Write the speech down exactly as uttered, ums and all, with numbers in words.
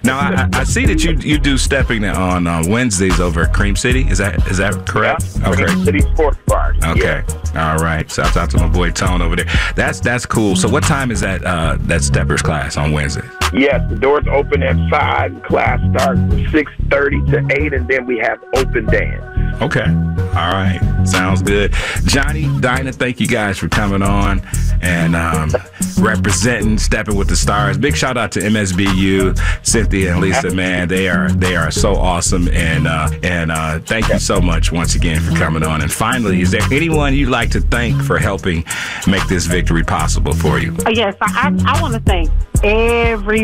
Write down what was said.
Now I, I see that you you do stepping on uh, Wednesdays over at Cream City. Is that is that correct? Yeah, okay. Cream City Sports Bar. Okay. Yeah. All right. Shout out to my boy Tone over there. That's that's cool. So what time is that uh, that steppers class on Wednesday? Yes, the doors open at five. Class starts from six thirty to eight, and then we have open dance. Okay. All right. Sounds good. Johnny, Dinah, thank you guys for coming on and um, representing Stepping with the Stars. Big shout out to M S B U, Cynthia and Lisa, man. They are they are so awesome. And uh, and uh, thank you so much once again for coming on. And finally, is there anyone you'd like to thank for helping make this victory possible for you? Yes, I, I, I want to thank every